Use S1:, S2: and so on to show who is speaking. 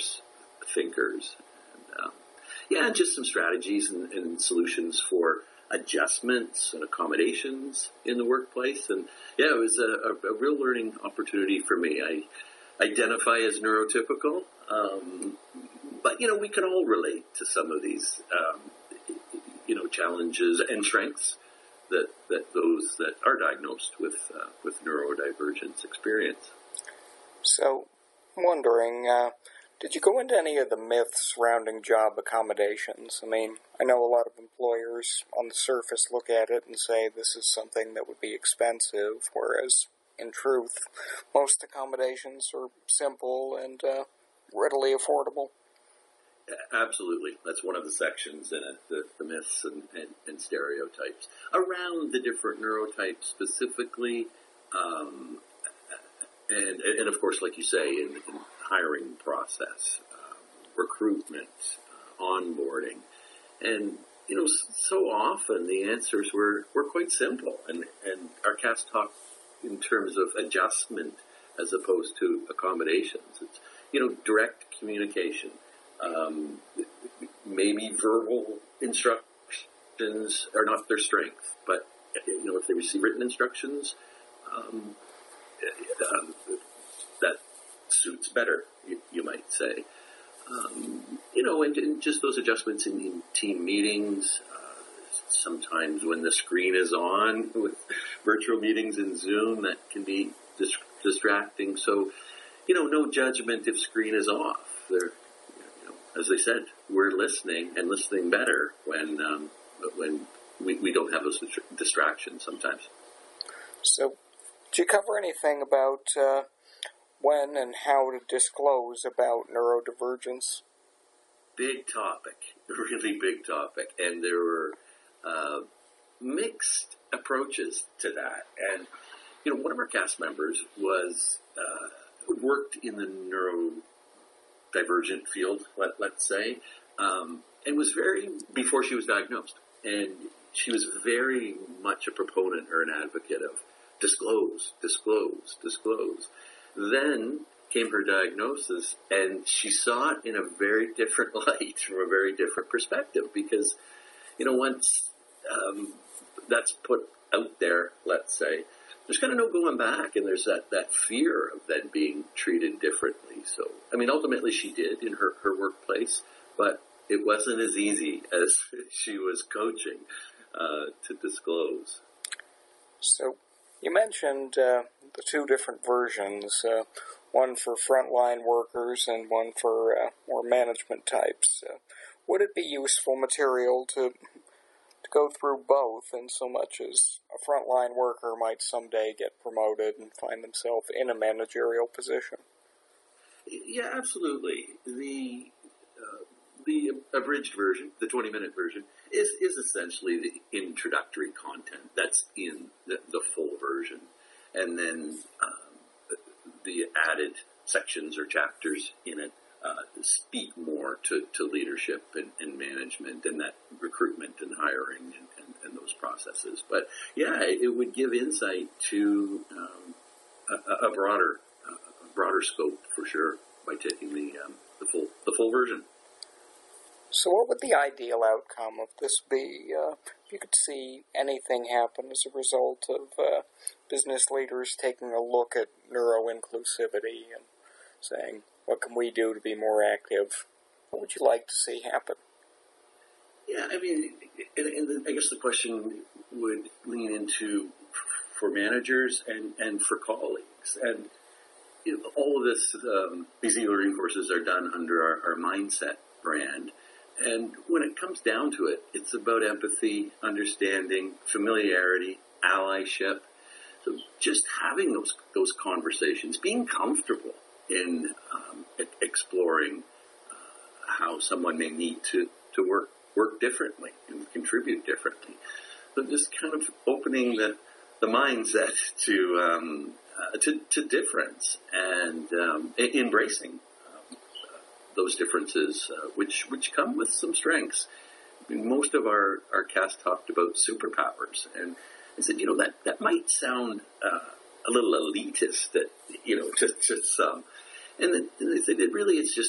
S1: diverse thinkers. And just some strategies and solutions for adjustments and accommodations in the workplace. And it was a real learning opportunity for me. I identify as neurotypical, but we can all relate to some of these challenges and strengths that those that are diagnosed with neurodivergence experience.
S2: So, I'm wondering, did you go into any of the myths surrounding job accommodations? I mean, I know a lot of employers on the surface look at it and say this is something that would be expensive, whereas in truth, most accommodations are simple and readily affordable.
S1: Absolutely. That's one of the sections in it, the myths and stereotypes. Around the different neurotypes specifically, and of course, like you say, in hiring process, recruitment, onboarding. And, so often the answers were quite simple. And our cast talk in terms of adjustment as opposed to accommodations. It's, direct communication. Maybe verbal instructions are not their strength, but if they receive written instructions, that suits better, you might say. And just those adjustments in team meetings. Sometimes when the screen is on with virtual meetings in Zoom, that can be distracting. So, no judgment if screen is off. As I said, we're listening and listening better when we don't have those distractions sometimes.
S2: So, did you cover anything about when and how to disclose about neurodivergence?
S1: Big topic, really big topic, and there were mixed approaches to that. And one of our cast members worked in the neurodivergent field, let's say, and was before she was diagnosed, and she was very much a proponent or an advocate of disclose. Then came her diagnosis, and she saw it in a very different light, from a very different perspective, because, once that's put out there, let's say, there's kind of no going back, and there's that fear of then being treated differently. So, ultimately she did in her workplace, but it wasn't as easy as she was coaching to disclose.
S2: So, you mentioned the two different versions, one for frontline workers and one for more management types. Would it be useful material to go through both, in so much as a frontline worker might someday get promoted and find themselves in a managerial position?
S1: Yeah, absolutely. The abridged version, the 20-minute version, is essentially the introductory content that's in the full version. And then the added sections or chapters in it speak more to leadership and management and that recruitment and hiring and those processes. But it would give insight to a broader scope for sure by taking the full version.
S2: So what would the ideal outcome of this be? If you could see anything happen as a result of business leaders taking a look at neuro-inclusivity and saying, what can we do to be more active? What would you like to see happen?
S1: Yeah, and I guess the question would lean into for managers and for colleagues. And all of this, these e-learning courses are done under our Mindset brand. And when it comes down to it, it's about empathy, understanding, familiarity, allyship. So just having those conversations, being comfortable in exploring how someone may need to work differently and contribute differently. So just kind of opening the mindset to difference and embracing those differences, which come with some strengths. Most of our cast talked about superpowers, and I said, that might sound a little elitist, to some. And they said, really, it's just